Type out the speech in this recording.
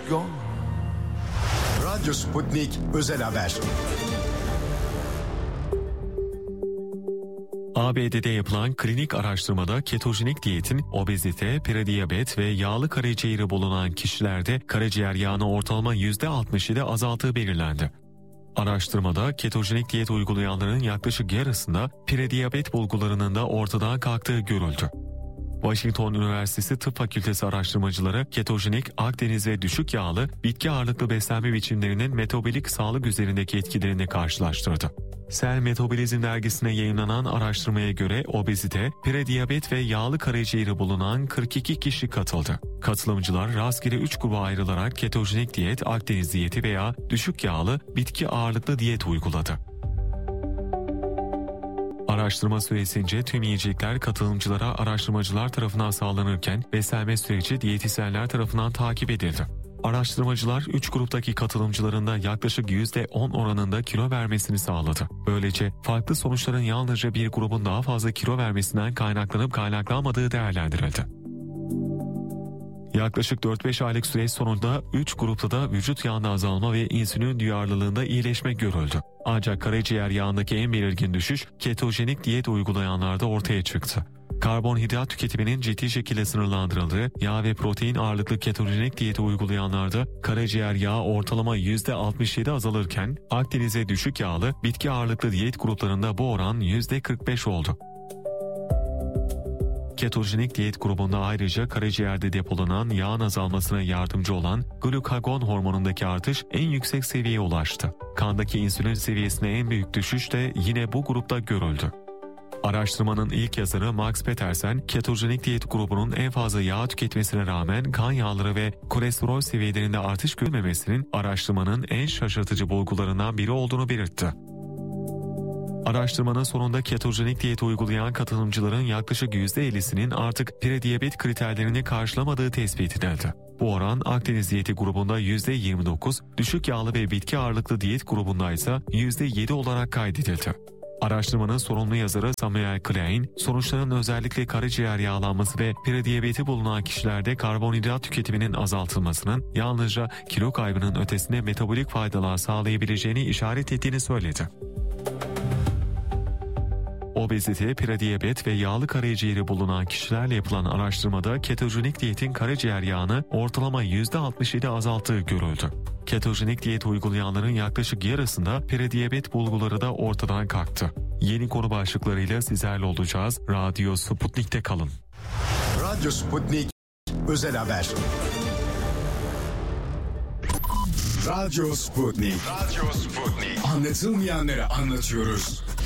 gone. Radyo Sputnik Özel Haber. ABD'de yapılan klinik araştırmada ketojenik diyetin obezite, prediyabet ve yağlı karaciğeri bulunan kişilerde karaciğer yağını ortalama %67 azalttığı belirlendi. Araştırmada ketojenik diyet uygulayanların yaklaşık yarısında prediyabet bulgularının da ortadan kalktığı görüldü. Washington Üniversitesi Tıp Fakültesi araştırmacıları ketojenik, Akdeniz ve düşük yağlı bitki ağırlıklı beslenme biçimlerinin metabolik sağlık üzerindeki etkilerini karşılaştırdı. Cell Metabolism dergisine yayınlanan araştırmaya göre obezite, prediyabet ve yağlı karaciğeri bulunan 42 kişi katıldı. Katılımcılar rastgele 3 gruba ayrılarak ketojenik diyet, Akdeniz diyeti veya düşük yağlı bitki ağırlıklı diyet uyguladı. Araştırma süresince tüm yiyecekler katılımcılara araştırmacılar tarafından sağlanırken beslenme süreci diyetisyenler tarafından takip edildi. Araştırmacılar 3 gruptaki katılımcıların da yaklaşık %10 oranında kilo vermesini sağladı. Böylece farklı sonuçların yalnızca bir grubun daha fazla kilo vermesinden kaynaklanıp kaynaklanmadığı değerlendirildi. Yaklaşık 4-5 aylık süreç sonunda 3 grupta da vücut yağında azalma ve insülin duyarlılığında iyileşme görüldü. Ancak karaciğer yağındaki en belirgin düşüş ketojenik diyet uygulayanlarda ortaya çıktı. Karbonhidrat tüketiminin ciddi şekilde sınırlandırıldığı yağ ve protein ağırlıklı ketojenik diyeti uygulayanlarda karaciğer yağı ortalama %67 azalırken Akdeniz'e düşük yağlı bitki ağırlıklı diyet gruplarında bu oran %45 oldu. Ketojenik diyet grubunda ayrıca karaciğerde depolanan yağın azalmasına yardımcı olan glukagon hormonundaki artış en yüksek seviyeye ulaştı. Kandaki insülin seviyesine en büyük düşüş de yine bu grupta görüldü. Araştırmanın ilk yazarı Max Petersen, ketojenik diyet grubunun en fazla yağ tüketmesine rağmen kan yağları ve kolesterol seviyelerinde artış görmemesinin araştırmanın en şaşırtıcı bulgularından biri olduğunu belirtti. Araştırmanın sonunda ketojenik diyet uygulayan katılımcıların yaklaşık %50'sinin artık prediyabet kriterlerini karşılamadığı tespit edildi. Bu oran Akdeniz diyeti grubunda %29, düşük yağlı ve bitki ağırlıklı diyet grubunda ise %7 olarak kaydedildi. Araştırmanın sorumlu yazarı Samuel Klein, sonuçların özellikle karaciğer yağlanması ve prediyabeti bulunan kişilerde karbonhidrat tüketiminin azaltılmasının yalnızca kilo kaybının ötesinde metabolik faydalar sağlayabileceğini işaret ettiğini söyledi. Obezite, prediyabet ve yağlı karaciğeri bulunan kişilerle yapılan araştırmada ketojenik diyetin karaciğer yağını ortalama %67 azalttığı görüldü. Ketojenik diyet uygulayanların yaklaşık yarısında prediyabet bulguları da ortadan kalktı. Yeni konu başlıklarıyla sizlerle olacağız. Radyo Sputnik'te kalın. Radyo Sputnik Özel Haber. Radyo Sputnik. Anlatılmayanları anlatıyoruz.